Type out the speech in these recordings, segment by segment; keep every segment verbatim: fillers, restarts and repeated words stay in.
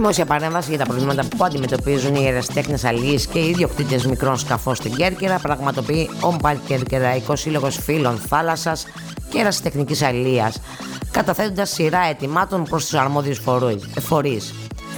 Δημόσια παρέμβαση για τα προβλήματα που αντιμετωπίζουν οι ερασιτέχνες αλλοίς και οι ιδιοκτήτες μικρών σκαφών στην Κέρκυρα πραγματοποιεί ο Πανκερκυραϊκός Σύλλογος Φίλων Θάλασσας και Ερασιτεχνικής Αλλοίας, καταθέτοντας σειρά αιτημάτων προς τους αρμόδιους φορείς.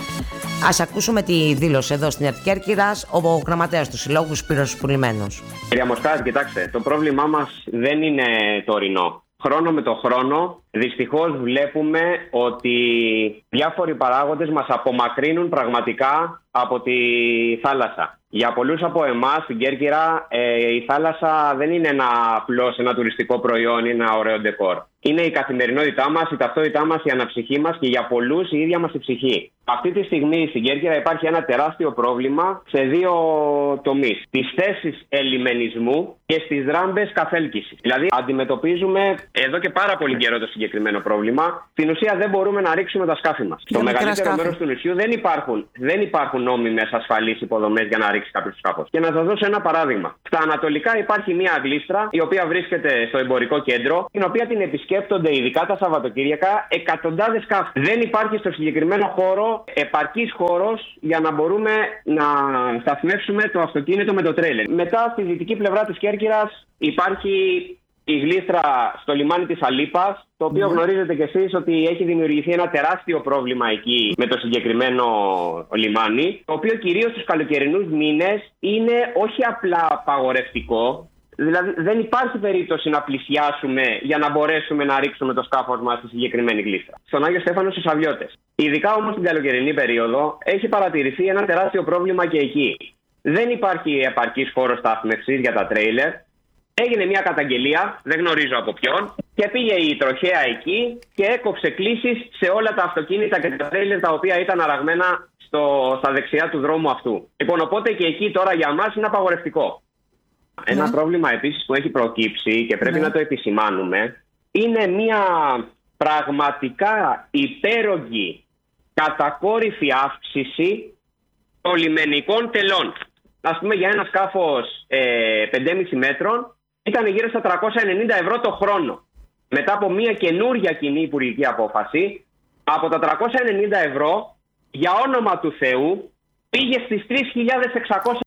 Ας ακούσουμε τη δήλωση εδώ στην ΕΡΤ Κέρκυρας, ο γραμματέας του Συλλόγου Σπύρος Πουλημένος. Κυρία Μοσκάτη, κοιτάξτε, το πρόβλημά μας δεν είναι τωρινό. Χρόνο με το χρόνο, δυστυχώς βλέπουμε ότι διάφοροι παράγοντες μας απομακρύνουν πραγματικά από τη θάλασσα. Για πολλούς από εμάς στην Κέρκυρα ε, η θάλασσα δεν είναι ένα απλώς ένα τουριστικό προϊόν, είναι ένα ωραίο ντεκόρ. Είναι η καθημερινότητά μας, η ταυτότητά μας, η αναψυχή μας και για πολλούς η ίδια μας η ψυχή. Αυτή τη στιγμή στην Κέρκυρα υπάρχει ένα τεράστιο πρόβλημα σε δύο τομείς. Τις θέσεις ελιμενισμού και στις ράμπες καθέλκυσης. Δηλαδή, αντιμετωπίζουμε εδώ και πάρα πολύ καιρό το συγκεκριμένο πρόβλημα. Στην ουσία, δεν μπορούμε να ρίξουμε τα σκάφη μας. Στο μεγαλύτερο μέρος του νησιού δεν υπάρχουν, δεν υπάρχουν νόμιμες ασφαλείς υποδομές για να ρίξει κάποιο το σκάφος. Και να σας δώσω ένα παράδειγμα. Στα ανατολικά υπάρχει μια γλίστρα, η οποία βρίσκεται στο εμπορικό κέντρο, την οποία την επισκέπτονται ειδικά τα Σαββατοκύριακα εκατοντάδες σκάφη. Δεν υπάρχει στο συγκεκριμένο χώρο επαρκής χώρος για να μπορούμε να σταθμεύσουμε το αυτοκίνητο με το τρέιλερ. Μετά, στη δυτική πλευρά της Κέρκυρας υπάρχει η γλίστρα στο λιμάνι της Αλίπας, το οποίο mm. γνωρίζετε κι εσείς ότι έχει δημιουργηθεί ένα τεράστιο πρόβλημα εκεί με το συγκεκριμένο λιμάνι, το οποίο κυρίως στους καλοκαιρινούς μήνες είναι όχι απλά απαγορευτικό. Δηλαδή δεν υπάρχει περίπτωση να πλησιάσουμε για να μπορέσουμε να ρίξουμε το σκάφος μας στη συγκεκριμένη γλίστρα. Στον Άγιο Στέφανο στους Σαβιώτες. Ειδικά όμως την καλοκαιρινή περίοδο έχει παρατηρηθεί ένα τεράστιο πρόβλημα και εκεί. Δεν υπάρχει επαρκής χώρος στάθμευσης για τα τρέιλερ. Έγινε μια καταγγελία, δεν γνωρίζω από ποιον, και πήγε η τροχέα εκεί και έκοψε κλήσεις σε όλα τα αυτοκίνητα και τα τρέιλερ τα οποία ήταν αραγμένα στο, στα δεξιά του δρόμου αυτού. Λοιπόν, οπότε και εκεί τώρα για μας είναι απαγορευτικό. Ένα ναι. πρόβλημα επίσης που έχει προκύψει και πρέπει ναι. να το επισημάνουμε είναι μια πραγματικά υπέρογγη κατακόρυφη αύξηση των λιμενικών τελών. Ας πούμε για ένα σκάφος ε, πέντε κόμμα πέντε μέτρων ήταν γύρω στα τριακόσια ενενήντα ευρώ το χρόνο. Μετά από μια καινούρια κοινή υπουργική απόφαση, από τα τριακόσια ενενήντα ευρώ για όνομα του Θεού πήγε στις τρεις χιλιάδες εξακόσια